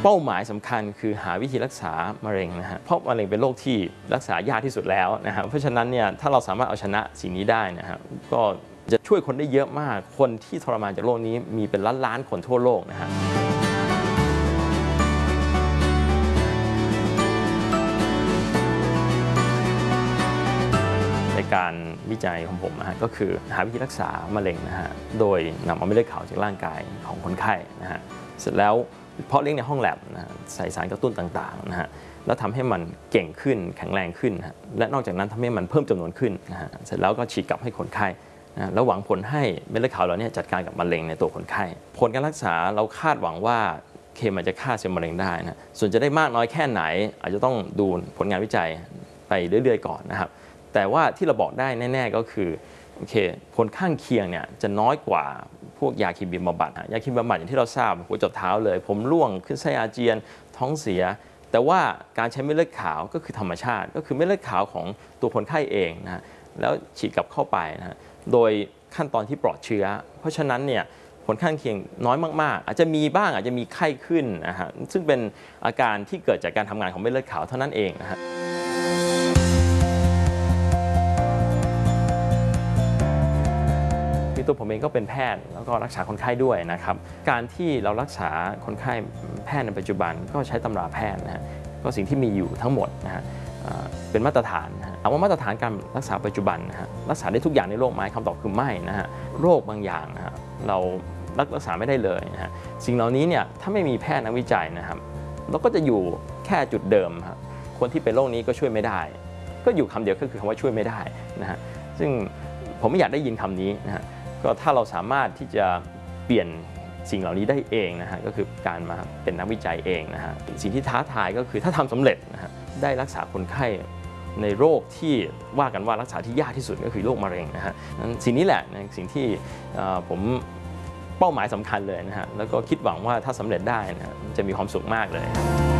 เป้าหมายสำคัญคือหาวิธีรักษามะเร็งนะฮะเพราะมะเร็งเป็นโรคที่รักษายากที่สุดแล้วนะฮะเพราะฉะนั้นเนี่ยถ้าเราสามารถเอาชนะสิ่งนี้ได้นะฮะก็จะช่วยคนได้เยอะมากคนที่ทรมานจากโรคนี้มีเป็นล้านคนทั่วโลกนะฮะในการวิจัยของผมนะฮะก็คือหาวิธีรักษามะเร็งนะฮะโดยนำเอาเม็ดเลือดขาวจากร่างกายของคนไข้นะฮะเสร็จแล้วเพาะเลี้ยงในห้องแลบนะฮะใส่สารกระตุ้นต่างๆนะฮะแล้วทำให้มันเก่งขึ้นแข็งแรงขึ้นนะและนอกจากนั้นทำให้มันเพิ่มจำนวนขึ้นนะฮะเสร็จแล้วก็ฉีดกลับให้คนไข้นะแล้วหวังผลให้เม็ดเลือดขาวเหล่านี้จัดการกับมะเร็งในตัวคนไข้ผลการรักษาเราคาดหวังว่ามันจะฆ่าเซลล์มะเร็งได้นะส่วนจะได้มากน้อยแค่ไหนอาจจะต้องดูผลงานวิจัยไปเรื่อยๆก่อนนะครับแต่ว่าที่เราบอกได้แน่ๆก็คือผลข้างเคียงเนี่ยจะน้อยกว่าพวกยาเคมีบำบัดยาเคมีบำบัดอย่างที่เราทราบหัวจดเท้าเลยผมร่วงขึ้นไส้อาเจียนท้องเสียแต่ว่าการใช้เม็ดเลือดขาวก็คือธรรมชาติก็คือเม็ดเลือดขาวของตัวคนไข้เองนะแล้วฉีดกลับเข้าไปนะโดยขั้นตอนที่ปลอดเชื้อเพราะฉะนั้นเนี่ยผลข้างเคียงน้อยมากๆอาจจะมีบ้างอาจจะมีไข้ขึ้นนะฮะซึ่งเป็นอาการที่เกิดจากการทำงานของเม็ดเลือดขาวเท่านั้นเองนะฮะตัวผมเองก็เป็นแพทย์แล้วก็รักษาคนไข้ด้วยนะครับการที่เรารักษาคนไข้แพทย์ในปัจจุบันก็ใช้ตำราแพทย์นะฮะก็สิ่งที่มีอยู่ทั้งหมดนะฮะเป็นมาตรฐานนะฮะเอาว่ามาตรฐานการรักษาปัจจุบันนะฮะรักษาได้ทุกอย่างในโลกไหมคำตอบคือไม่นะฮะโรคบางอย่างนะฮะเรารักษาไม่ได้เลยนะฮะสิ่งเหล่านี้เนี่ยถ้าไม่มีแพทย์นักวิจัยนะครับเราก็จะอยู่แค่จุดเดิมครับคนที่เป็นโรคนี้ก็ช่วยไม่ได้ก็อยู่คำเดียวก็คือคำว่าช่วยไม่ได้นะฮะซึ่งผมไม่อยากได้ยินคำนี้นะฮะก็ถ้าเราสามารถที่จะเปลี่ยนสิ่งเหล่านี้ได้เองนะฮะก็คือการมาเป็นนักวิจัยเองนะฮะสิ่งที่ท้าทายก็คือถ้าทำสำเร็จนะฮะได้รักษาคนไข้ในโรคที่ว่ากันว่ารักษาที่ยากที่สุดก็คือโรคมะเร็งนะฮะสิ่งนี้แหละสิ่งที่ผมเป้าหมายสำคัญเลยนะฮะแล้วก็คิดหวังว่าถ้าสำเร็จได้นะจะมีความสุขมากเลย